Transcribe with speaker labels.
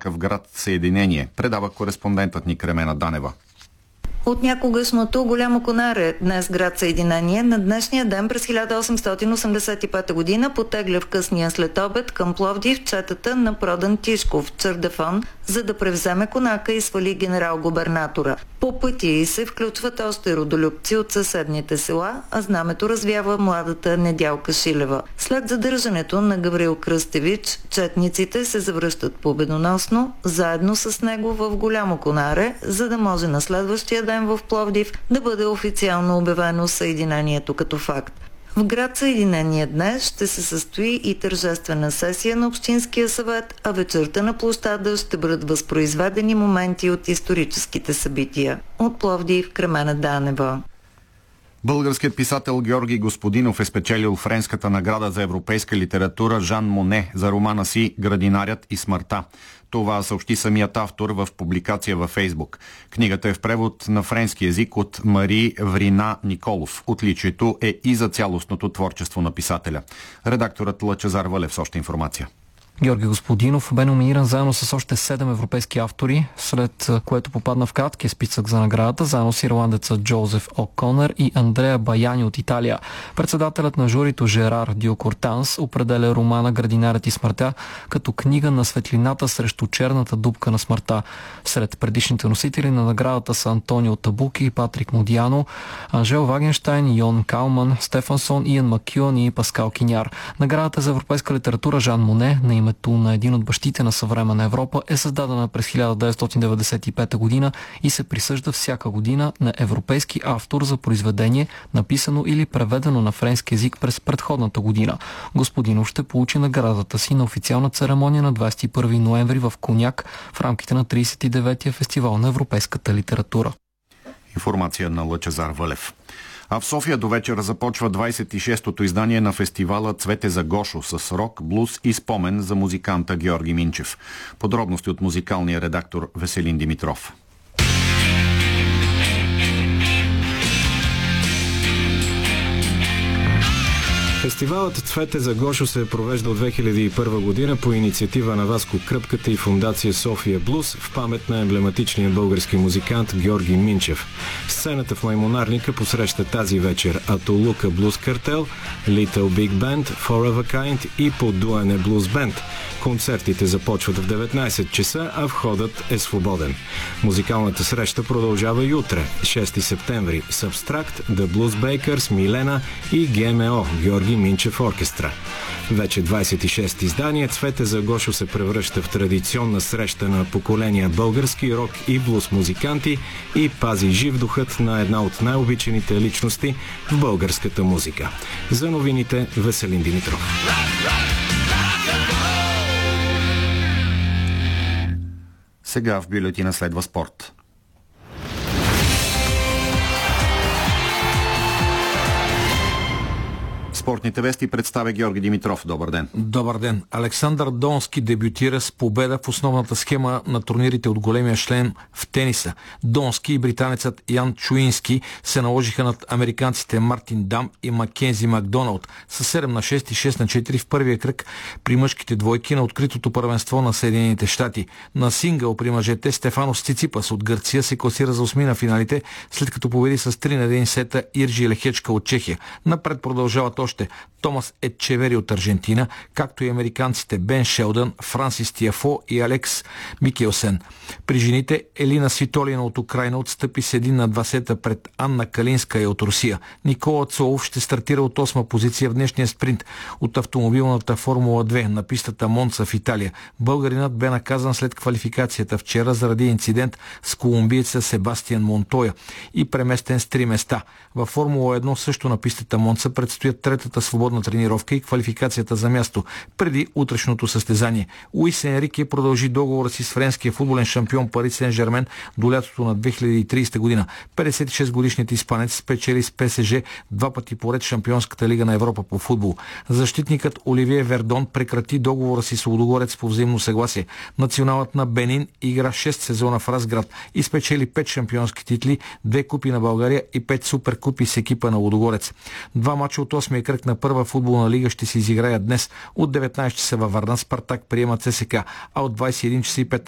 Speaker 1: проверка в град Съединение, предава кореспондентът ни Кремена Данева.
Speaker 2: От някогашното Голямо Конаре, днес град Съединение, на днешния ден през 1885 година потегля в късния следобед към Пловдив четата на Продан Тишков, Чърдафон, за да превземе конака и свали генерал-губернатора. По пътя й се включват още родолюбци от съседните села, а знамето развява младата Недялка Шилева. След задържането на Гаврил Кръстевич, четниците се завръщат победоносно, заедно с него в Голямо Конаре, за да може на следващия ден в Пловдив да бъде официално обявено съединението като факт. В град Съединение днес ще се състои и тържествена сесия на Общинския съвет, а вечерта на площада ще бъдат възпроизведени моменти от историческите събития. От Пловдив, Кремена Данева.
Speaker 1: Българският писател Георги Господинов е спечелил Френската награда за европейска литература Жан Моне за романа си «Градинарят и смъртта». Това съобщи самият автор в публикация във Фейсбук. Книгата е в превод на френски език от Мари Врина Николов. Отличието е и за цялостното творчество на писателя. Редакторът Лъчезар Вълев с още информация.
Speaker 3: Георги Господинов бе номиниран заедно с още 7 европейски автори, след което попадна в краткия списък за наградата, заедно с ирландеца Джозеф О'Конър и Андреа Баяни от Италия. Председателят на журито Жерар Дюкортанс определя романа «Градинарят и смъртта» като книга на светлината срещу черната дупка на смъртта. Сред предишните носители на наградата са Антонио Табуки, Патрик Модиано, Анжел Вагенштайн, Йон Калман, Стефансон, Иан Макюан и Паскал Киняр. Наградата за европейска литература Жан Моне на името на един от бащите на съвременна Европа е създадена през 1995 година и се присъжда всяка година на европейски автор за произведение, написано или преведено на френски език през предходната година. Господинов ще получи наградата си на официална церемония на 21 ноември в Коняк в рамките на 39-я фестивал на европейската литература.
Speaker 1: Информация на Лъчезар Вълев. А в София до вечера започва 26-то издание на фестивала «Цвете за Гошо» с рок, блуз и спомен за музиканта Георги Минчев. Подробности от музикалния редактор Веселин Димитров.
Speaker 4: Фестивалът «Цвете за Гошо» се провежда от 2001 година по инициатива на Васко Кръпката и фундация София Блуз в памет на емблематичния български музикант Георги Минчев. Сцената в Маймонарника посреща тази вечер Атолука Блуз Картел, Little Big Band, Forever Kind и Подуене Блуз Бенд. Концертите започват в 19 часа, а входът е свободен. Музикалната среща продължава и утре, 6 септември, с Абстракт, The Blues Breakers, Милена и ГМО, Георги Минчев оркестра. Вече 26 издание «Цвете за Гошо» се превръща в традиционна среща на поколения български рок и блуз музиканти и пази жив духът на една от най-обичаните личности в българската музика. За новините Веселин Димитров.
Speaker 1: Сега в бюлетина следва спорт. Спортните вести представя Георги Димитров. Добър ден.
Speaker 5: Добър ден. Александър Донски дебютира с победа в основната схема на турнирите от големия шлем в тениса. Донски и британецът Ян Чуински се наложиха над американците Мартин Дам и Маккензи Макдоналд с 7-6 и 6-4 в първия кръг при мъжките двойки на откритото първенство на Съединените щати. На сингъл при мъжете Стефанос Циципас от Гърция се класира за осми на финалите, след като победи с 3-1 сета Иржи Лехечка от Чехия. Напред продължават още Томас Етчевери от Аржентина, както и американците Бен Шелдън, Франсис Тиафо и Алекс Микелсен. При жените Елина Свитолина от Украйна отстъпи с 1-2 сета пред Анна Калинска от Русия. Никола Цолов ще стартира от 8-ма позиция в днешния спринт от автомобилната Формула 2 на пистата Монца в Италия. Българинът бе наказан след квалификацията вчера заради инцидент с колумбиеца Себастиан Монтоя и преместен с 3 места. Във Формула 1 също на пистата Монца предстоят третата свободна тренировка и квалификацията за място преди утрешното състезание. Луис Енрике продължи договора си с френския футболен шампион Пари Сен-Жермен до лятото на 2030 година. 56-годишният испанец спечели с ПСЖ 2 пъти поред Шампионската лига на Европа по футбол. Защитникът Оливие Вердон прекрати договора си с Лудогорец по взаимно съгласие. Националът на Бенин игра 6 сезона в Разград и спечели 5 шампионски титли, 2 купи на България и 5 суперкупи с екипа на Лудогорец. 2 мача от 8-я кръг на първа футболна лига ще се изиграят днес. От 19 часа във Варна Спартак приема ЦСКА, а от 21 часа и 15